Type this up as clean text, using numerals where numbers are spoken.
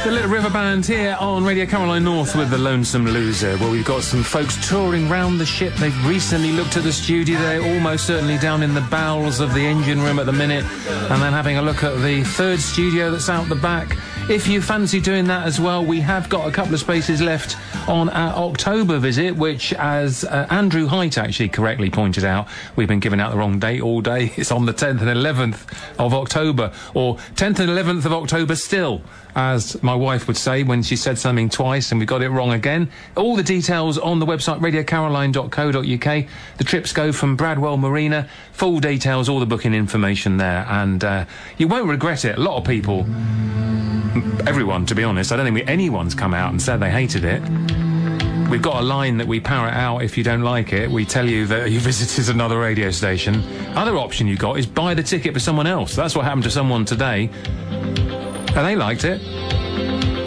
The Little River Band here on Radio Caroline North with The Lonesome Loser. Well, we've got some folks touring round the ship. They've recently looked at the studio. They're almost certainly down in the bowels of the engine room at the minute, and then having a look at the third studio that's out the back. If you fancy doing that as well, we have got a couple of spaces left on our October visit, which, as Andrew Height actually correctly pointed out, we've been giving out the wrong date all day. It's on the 10th and 11th of October, or 10th and 11th of October still, as my wife would say when she said something twice and we got it wrong again. All the details on the website radiocaroline.co.uk. The trips go from Bradwell Marina. Full details, all the booking information there, and you won't regret it. A lot of people, everyone, to be honest, I don't think anyone's come out and said they hated it. We've got a line that we parrot out if you don't like it. We tell you that you visited another radio station. Other option you got is buy the ticket for someone else. That's what happened to someone today, and they liked it.